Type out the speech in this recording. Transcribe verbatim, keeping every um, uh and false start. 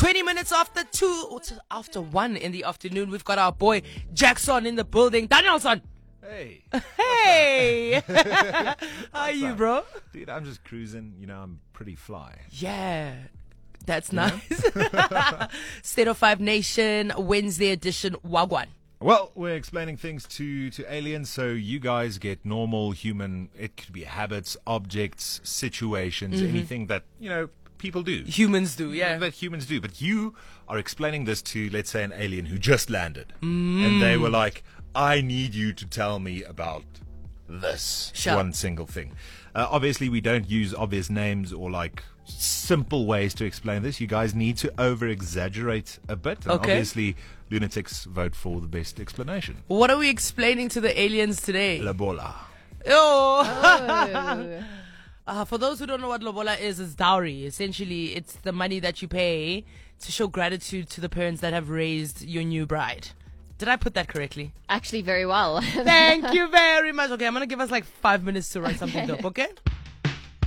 twenty minutes after two, or t- after one in the afternoon, we've got our boy Jackson in the building. Danielson! Hey. Hey! How are you, up? bro? Dude, I'm just cruising. You know, I'm pretty fly. Yeah. That's nice. State of Five Nation, Wednesday edition, Wagwan. Well, we're explaining things to, to aliens, so you guys get normal human, it could be habits, objects, situations, Mm-hmm. anything that, you know, people do. Humans do, yeah. That humans do. But you are explaining this to, let's say, an alien who just landed. Mm. And they were like, I need you to tell me about this Sure. one single thing. Uh, obviously, we don't use obvious names or like simple ways to explain this. You guys need to over exaggerate a bit. And Okay. obviously, lunatics vote for the best explanation. What are we explaining to the aliens today? Lobola. Oh. Uh, for those who don't know what lobola is, it's dowry. Essentially, it's the money that you pay to show gratitude to the parents that have raised your new bride. Did I put that correctly? Actually, very well. Thank you very much. Okay, I'm going to give us like five minutes to write something Okay. dope, okay?